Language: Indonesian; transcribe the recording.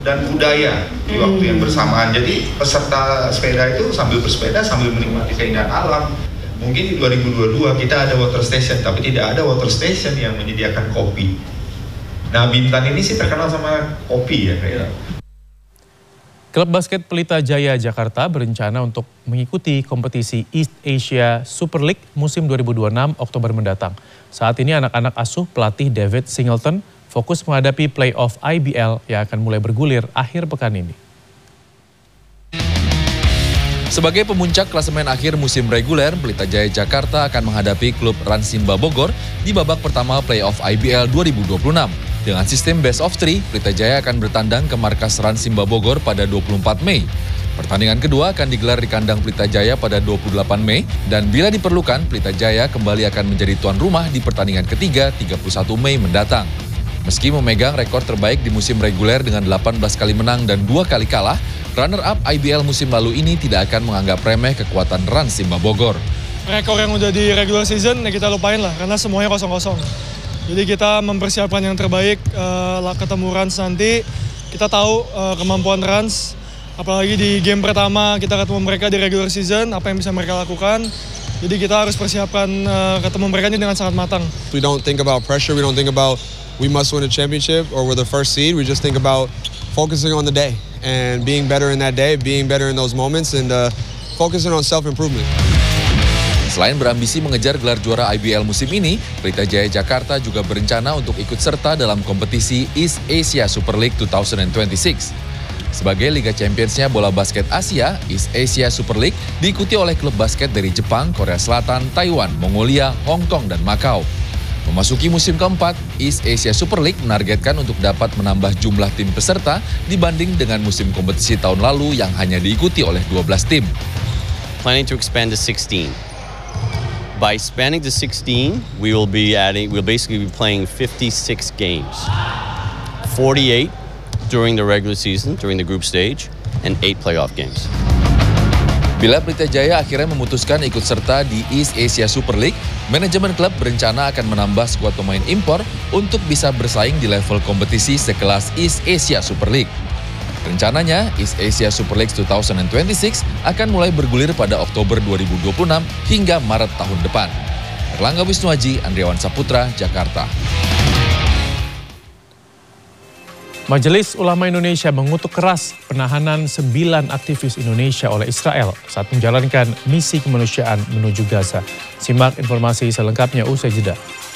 dan budaya di waktu yang bersamaan. Jadi peserta sepeda itu sambil bersepeda sambil menikmati keindahan alam. Mungkin di 2022 kita ada water station, tapi tidak ada water station yang menyediakan kopi. Nah, Bintan ini sih terkenal sama kopi ya kayaknya. Klub basket Pelita Jaya Jakarta berencana untuk mengikuti kompetisi East Asia Super League musim 2026 Oktober mendatang. Saat ini anak-anak asuh pelatih David Singleton fokus menghadapi playoff IBL yang akan mulai bergulir akhir pekan ini. Sebagai pemuncak klasemen akhir musim reguler, Pelita Jaya Jakarta akan menghadapi klub Ransimba Bogor di babak pertama playoff IBL 2026. Dengan sistem best of 3, Pelita Jaya akan bertandang ke markas Ransimba Bogor pada 24 Mei. Pertandingan kedua akan digelar di kandang Pelita Jaya pada 28 Mei, dan bila diperlukan, Pelita Jaya kembali akan menjadi tuan rumah di pertandingan ketiga 31 Mei mendatang. Meski memegang rekor terbaik di musim reguler dengan 18 kali menang dan 2 kali kalah, runner-up IBL musim lalu ini tidak akan menganggap remeh kekuatan Ransimba Bogor. Rekor yang udah di regular season ya kita lupain lah, karena semuanya kosong-kosong. Jadi kita mempersiapkan yang terbaik, ketemu Rans nanti, kita tahu kemampuan Rans, apalagi di game pertama kita ketemu mereka di regular season, apa yang bisa mereka lakukan. Jadi kita harus persiapkan ketemu mereka ini dengan sangat matang. We don't think about pressure, we don't think about we must win a championship or we're the first seed, we just think about focusing on the day and being better in that day, being better in those moments and focusing on self-improvement. Selain berambisi mengejar gelar juara IBL musim ini, Pelita Jaya Jakarta juga berencana untuk ikut serta dalam kompetisi East Asia Super League 2026. Sebagai Liga Champions-nya bola basket Asia, East Asia Super League diikuti oleh klub basket dari Jepang, Korea Selatan, Taiwan, Mongolia, Hong Kong, dan Macau. Memasuki musim keempat, East Asia Super League menargetkan untuk dapat menambah jumlah tim peserta dibanding dengan musim kompetisi tahun lalu yang hanya diikuti oleh 12 tim. Planning to expand to 16. By expanding to 16, we'll basically be playing 56 games. 48 during the regular season, during the group stage, and 8 playoff games. Bila Pelita Jaya akhirnya memutuskan ikut serta di East Asia Super League, manajemen klub berencana akan menambah skuad pemain impor untuk bisa bersaing di level kompetisi sekelas East Asia Super League. Rencananya, East Asia Super League 2026 akan mulai bergulir pada Oktober 2026 hingga Maret tahun depan. Erlangga Wisnuaji, Andriawan Saputra, Jakarta. Majelis Ulama Indonesia mengutuk keras penahanan 9 aktivis Indonesia oleh Israel saat menjalankan misi kemanusiaan menuju Gaza. Simak informasi selengkapnya usai jeda.